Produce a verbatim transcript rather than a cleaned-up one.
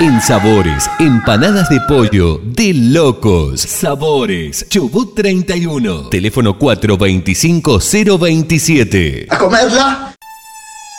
En Sabores, empanadas de pollo de locos. Sabores, Chubut treinta y uno. Teléfono cuatro dos cinco cero dos siete. ¡A comerla!